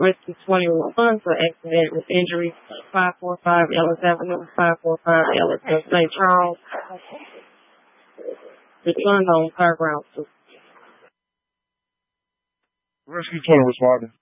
Rescue 21 for accident with injury, 545 Ellis Avenue, 545 Ellis in St. Charles. Returned on car ground. Rescue 20 responding.